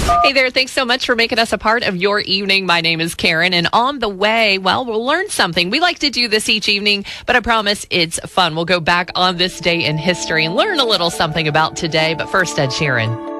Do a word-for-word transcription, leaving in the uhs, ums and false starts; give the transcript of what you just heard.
Hey there, thanks so much for making us a part of your evening. My name is Karen, and on the way, well, we'll learn something. We like to do this each evening, but I promise it's fun. We'll go back on this day in history and learn a little something about today. But first, Ed Sheeran.